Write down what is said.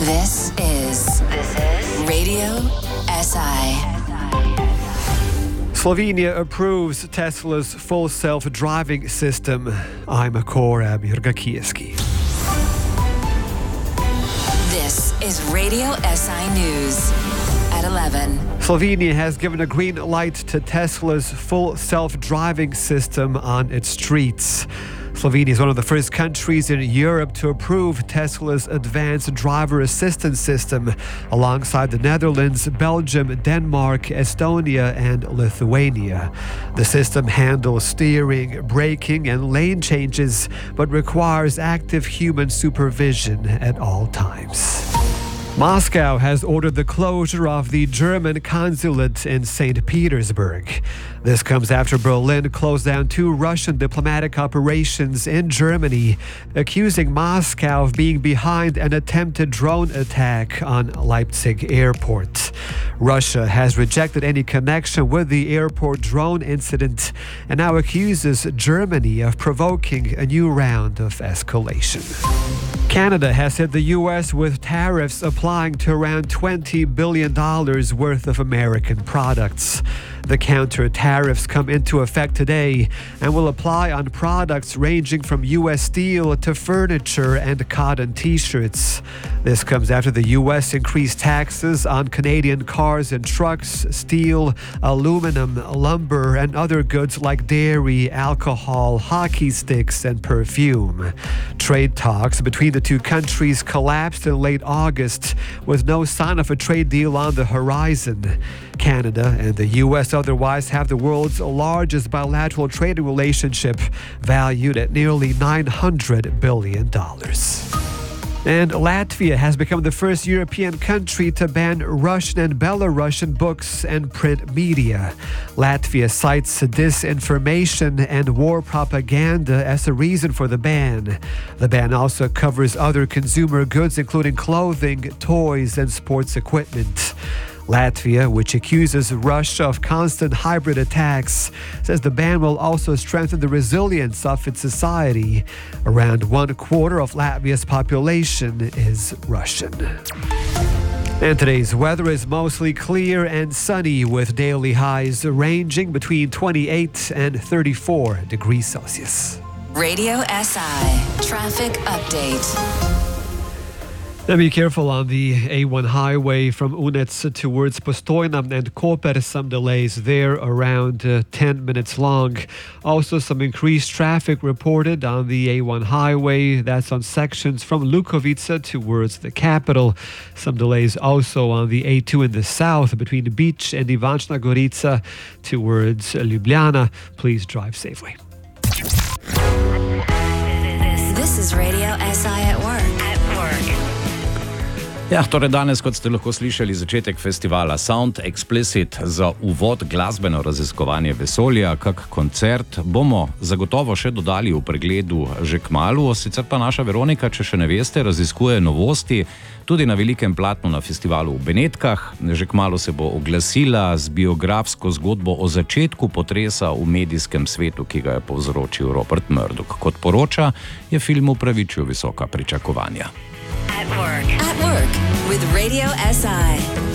This is Radio SI. Slovenia approves Tesla's full self-driving system. I'm Korab Jurgakieski. This is Radio SI News at 11. Slovenia has given a green light to Tesla's full self-driving system on its streets. Slovenia is one of the first countries in Europe to approve Tesla's advanced driver assistance system, alongside the Netherlands, Belgium, Denmark, Estonia, and Lithuania. The system handles steering, braking, and lane changes, but requires active human supervision at all times. Moscow has ordered the closure of the German consulate in St. Petersburg. This comes after Berlin closed down 2 Russian diplomatic operations in Germany, accusing Moscow of being behind an attempted drone attack on Leipzig airport. Russia has rejected any connection with the airport drone incident and now accuses Germany of provoking a new round of escalation. Canada has hit the U.S. with tariffs applying to around $20 billion worth of American products. The counter tariffs come into effect today and will apply on products ranging from U.S. steel to furniture and cotton t-shirts. This comes after the U.S. increased taxes on Canadian cars and trucks, steel, aluminum, lumber, and other goods like dairy, alcohol, hockey sticks, and perfume. Trade talks between the 2 countries collapsed in late August, with no sign of a trade deal on the horizon. Canada and the U.S. otherwise have the world's largest bilateral trading relationship, valued at nearly $900 billion. And Latvia has become the first European country to ban Russian and Belarusian books and print media. Latvia cites disinformation and war propaganda as a reason for the ban. The ban also covers other consumer goods, including clothing, toys, and sports equipment. Latvia, which accuses Russia of constant hybrid attacks, says the ban will also strengthen the resilience of its society. Around 1/4 of Latvia's population is Russian. And today's weather is mostly clear and sunny, with daily highs ranging between 28 and 34 degrees Celsius. Radio SI Traffic Update. Now be careful on the A1 highway from Unec towards Postojna and Koper. Some delays there around 10 minutes long. Also some increased traffic reported on the A1 highway. That's on sections from Lukovica towards the capital. Some delays also on the A2 in the south between Bič and Ivančna Gorica towards Ljubljana. Please drive safely. This is Radio SI at work. Ja, torej danes, kot ste lahko slišali, začetek festivala Sound Explicit. Za uvod glasbeno raziskovanje vesolja, kak koncert bomo zagotovo še dodali v pregledu že kmalu. Sicer pa naša Veronika, če še ne veste, raziskuje novosti tudi na velikem platnu na festivalu v Benetkah. Že kmalu se bo oglasila z biografsko zgodbo o začetku potresa v medijskem svetu, ki ga je povzročil Rupert Murdoch. Kot poroča, je film upravičil visoka pričakovanja. At work with Radio SI.